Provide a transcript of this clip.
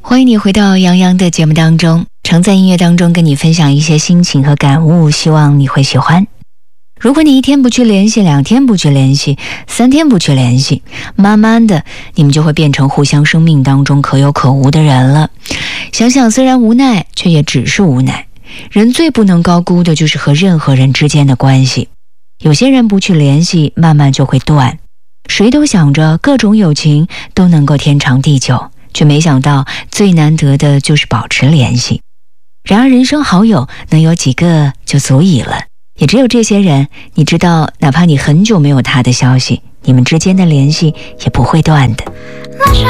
欢迎你回到杨洋的节目当中，常在音乐当中跟你分享一些心情和感悟，希望你会喜欢。如果你1天不去联系，2天不去联系，3天不去联系，慢慢的你们就会变成互相生命当中可有可无的人了。想想虽然无奈，却也只是无奈。人最不能高估的就是和任何人之间的关系，有些人不去联系，慢慢就会断。谁都想着各种友情都能够天长地久，却没想到最难得的就是保持联系。然而人生好友能有几个就足矣了，也只有这些人，你知道哪怕你很久没有他的消息，你们之间的联系也不会断的。